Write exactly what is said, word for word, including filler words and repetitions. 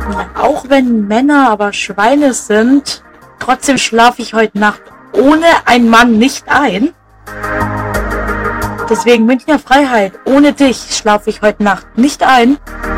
Auch wenn Männer aber Schweine sind, trotzdem schlafe ich heute Nacht ohne einen Mann nicht ein. Deswegen Münchner Freiheit, ohne dich schlafe ich heute Nacht nicht ein.